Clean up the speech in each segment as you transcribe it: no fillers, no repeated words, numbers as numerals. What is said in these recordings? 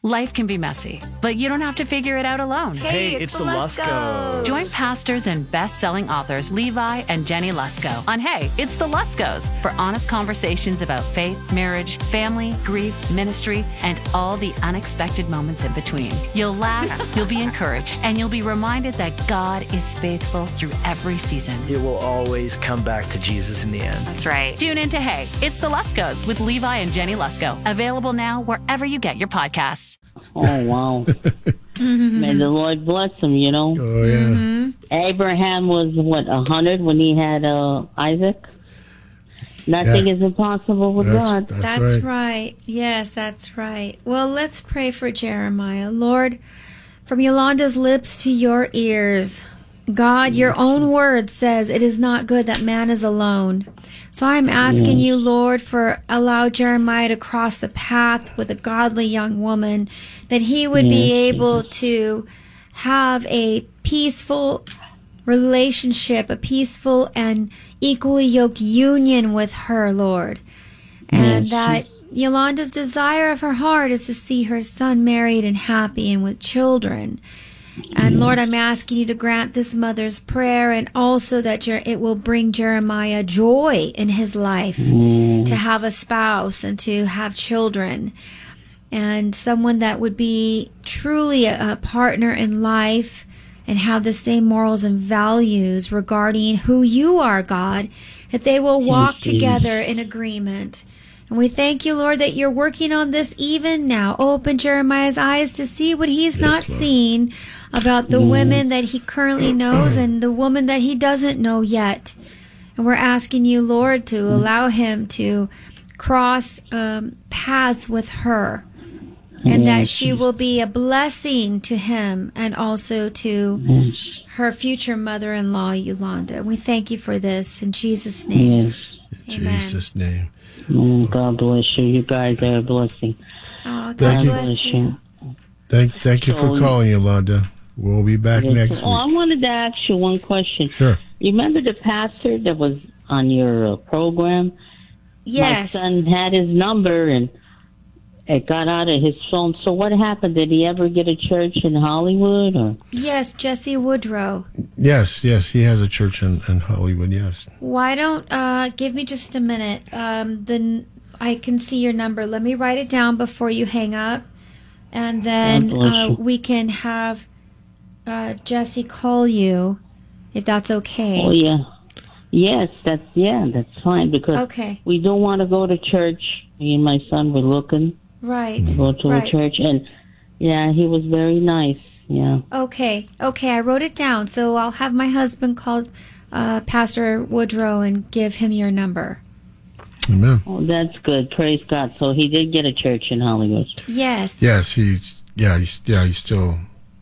Life can be messy, but you don't have to figure it out alone. Hey, it's the Luskos. Join pastors and best-selling authors Levi and Jenny Lusko on Hey, It's the Luskos for honest conversations about faith, marriage, family, grief, ministry, and all the unexpected moments in between. You'll laugh, you'll be encouraged, and you'll be reminded that God is faithful through every season. It will always come back to Jesus in the end. That's right. Tune in to Hey, It's the Luskos with Levi and Jenny Lusko. Available now wherever you get your podcasts. Oh, wow. May the Lord bless him, you know. Oh, yeah. Abraham was, 100 when he had Isaac? Nothing is impossible with God. That's right. Yes, that's right. Well, let's pray for Jeremiah. Lord, from Yolanda's lips to your ears, God, your own word says it is not good that man is alone. So I'm asking you, Lord, for allow Jeremiah to cross the path with a godly young woman, that he would be able to have a peaceful relationship, a peaceful and equally yoked union with her, Lord. And that Yolanda's desire of her heart is to see her son married and happy and with children. And Lord, I'm asking you to grant this mother's prayer, and also that it will bring Jeremiah joy in his life to have a spouse and to have children, and someone that would be truly a partner in life and have the same morals and values regarding who you are, God, that they will walk together in agreement. And we thank you, Lord, that you're working on this even now. Open Jeremiah's eyes to see what he's not seen about the women that he currently knows and the woman that he doesn't know yet. And we're asking you, Lord, to allow him to cross paths with her, and that she will be a blessing to him and also to her future mother-in-law, Yolanda. We thank you for this in Jesus' name. In Jesus' name. God bless you. You guys are a blessing. Oh, God bless you. Thank you for calling, Yolanda. We'll be back next week. I wanted to ask you one question. Sure. You remember the pastor that was on your program? Yes. My son had his number, and it got out of his phone. So what happened? Did he ever get a church in Hollywood? Or? Yes, Jesse Woodrow. Yes, he has a church in Hollywood, yes. Why don't, give me just a minute. Then I can see your number. Let me write it down before you hang up. And then we can have Jesse call you, if that's okay. Oh, yeah. Yes, that's fine, because we don't want to go to church. Me and my son were looking. Right. Go to a church, and he was very nice. Yeah. Okay, I wrote it down, so I'll have my husband call Pastor Woodrow and give him your number. Amen. Oh, that's good. Praise God. So he did get a church in Hollywood. Yes. Yes, he's still.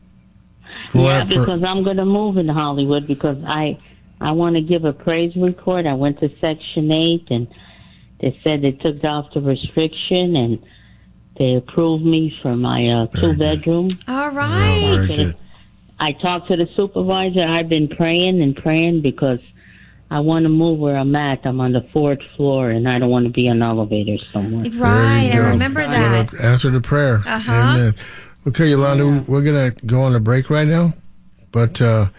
Because I'm going to move in Hollywood, because I want to give a praise report. I went to Section 8, and they said they took off the restriction, and they approved me for my 2-bedroom. All right. I talked to the supervisor. I've been praying because I want to move where I'm at. I'm on the 4th floor, and I don't want to be on elevators somewhere. Right, I remember that. Answer the prayer. Amen. Okay, Yolanda, we're going to go on a break right now, but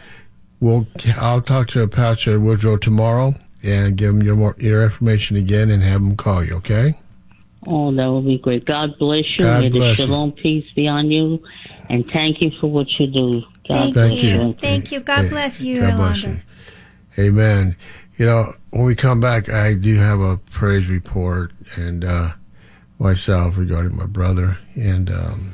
I'll talk to Pastor Woodrow tomorrow and give him your information again and have him call you, okay? Oh, that would be great. God bless you. May the shalom peace be on you, and thank you for what you do. Thank you. Thank you. God bless you, God bless you. Amen. You know, when we come back, I do have a praise report and myself regarding my brother, and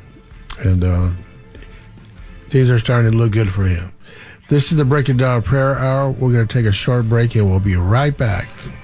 things are starting to look good for him. This is the Breaking Down Prayer Hour. We're going to take a short break, and we'll be right back.